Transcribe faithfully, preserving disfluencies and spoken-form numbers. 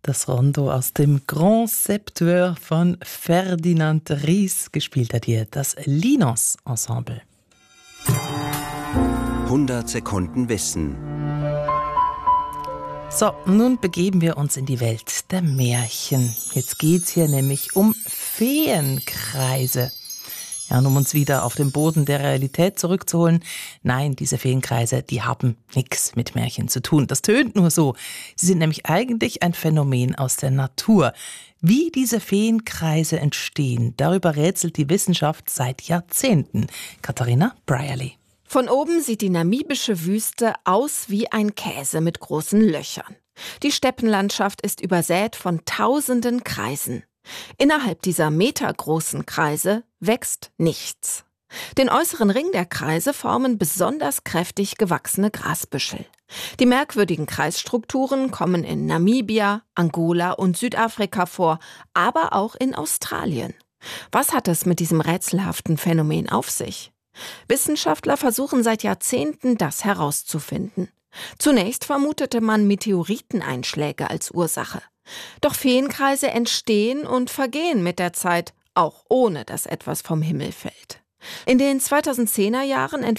Das Rondo aus dem Grand Septueur von Ferdinand Ries. Gespielt hat hier das Linos Ensemble. hundert Sekunden Wissen. So, nun begeben wir uns in die Welt der Märchen. Jetzt geht's hier nämlich um Feenkreise. Ja, und um uns wieder auf den Boden der Realität zurückzuholen. Nein, diese Feenkreise, die haben nichts mit Märchen zu tun. Das tönt nur so. Sie sind nämlich eigentlich ein Phänomen aus der Natur. Wie diese Feenkreise entstehen, darüber rätselt die Wissenschaft seit Jahrzehnten. Katharina Brierley. Von oben sieht die namibische Wüste aus wie ein Käse mit großen Löchern. Die Steppenlandschaft ist übersät von tausenden Kreisen. Innerhalb dieser metergroßen Kreise wächst nichts. Den äußeren Ring der Kreise formen besonders kräftig gewachsene Grasbüschel. Die merkwürdigen Kreisstrukturen kommen in Namibia, Angola und Südafrika vor, aber auch in Australien. Was hat es mit diesem rätselhaften Phänomen auf sich? Wissenschaftler versuchen seit Jahrzehnten, das herauszufinden. Zunächst vermutete man Meteoriteneinschläge als Ursache. Doch Feenkreise entstehen und vergehen mit der Zeit, auch ohne dass etwas vom Himmel fällt. In den zweitausendzehner Jahren